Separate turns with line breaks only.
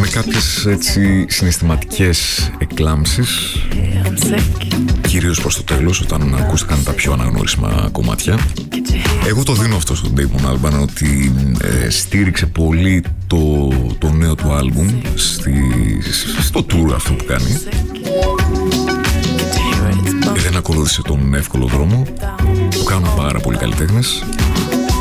με κάποιες έτσι συναισθηματικές εκκλάμψεις, κυρίως προς το τέλος, όταν ακούστηκαν τα πιο αναγνωρίσιμα κομμάτια. Εγώ το δίνω αυτό στον Damon Albarn, ότι στήριξε πολύ το νέο του άλμπουμ στο tour αυτό που κάνει. Δεν ακολούθησε τον εύκολο δρόμο. Το κάνουν πάρα πολλοί καλλιτέχνες.